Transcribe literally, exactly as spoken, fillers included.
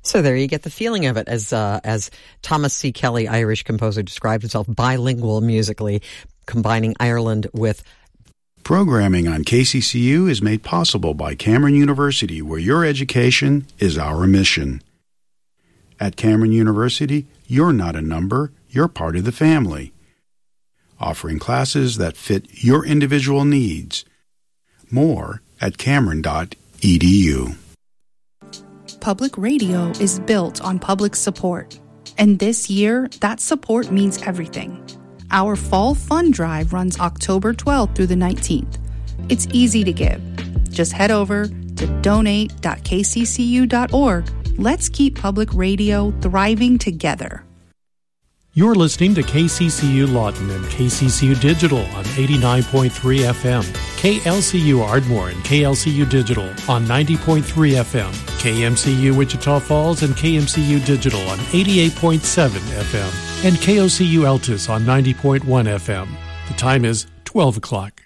So there you get the feeling of it, as uh, as Thomas C. Kelly, Irish composer, described himself, bilingual musically, combining Ireland with... Programming on K C C U is made possible by Cameron University, where your education is our mission. At Cameron University, you're not a number, you're part of the family. Offering classes that fit your individual needs. More at cameron dot e d u. Public radio is built on public support. And this year, that support means everything. Our Fall Fund Drive runs October twelfth through the nineteenth. It's easy to give. Just head over to donate dot k c c u dot org. Let's keep public radio thriving together. You're listening to K C C U Lawton and K C C U Digital on eighty-nine point three F M, K L C U Ardmore and K L C U Digital on ninety point three F M, K M C U Wichita Falls and K M C U Digital on eighty-eight point seven F M, and K O C U Altus on ninety point one F M. The time is twelve o'clock.